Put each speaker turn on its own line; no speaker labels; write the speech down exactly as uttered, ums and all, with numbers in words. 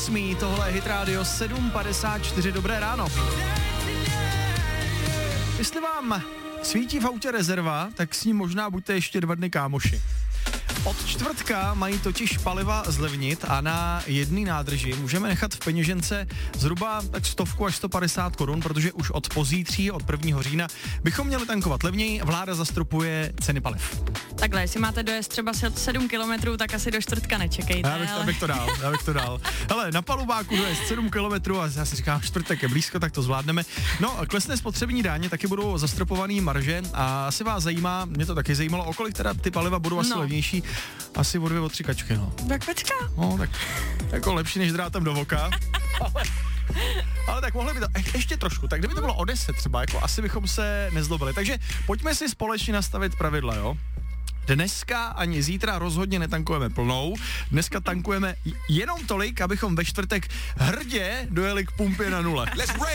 osmý, tohle je Hit Radio sedm padesát čtyři, dobré ráno. Jestli vám svítí v autě rezerva, tak s ním možná buďte ještě dva dny kámoši. Od čtvrtka mají totiž paliva zlevnit a na jedné nádrži můžeme nechat v peněžence zhruba tak stovku až sto padesát korun, protože už od pozítří, od prvního října, bychom měli tankovat levněji, vláda zastropuje ceny paliv.
Takhle, jestli máte dojezd třeba sedm kilometrů, tak asi do čtvrtka nečekejte.
Já bych,
ale...
já bych to dal, já bych to dal. Hele, na palubáku dojezd sedm kilometrů a já si říkám, čtvrtek je blízko, tak to zvládneme. No, klesne spotřební dáně, taky budou zastropovaný marže a asi vás zajímá, mě to taky zajímalo, o kolik teda ty paliva budou asi no. levnější. Asi o dvě, o tři kačky, no.
Tak počká.
No, tak jako lepší než drátem do voka. ale, ale tak mohli by to, je, ještě trošku, tak kdyby to bylo o deset třeba, jako asi bychom se nezlobili. Takže pojďme si společně nastavit pravidla, jo. Dneska ani zítra rozhodně netankujeme plnou, dneska tankujeme jenom tolik, abychom ve čtvrtek hrdě dojeli k pumpě na nule.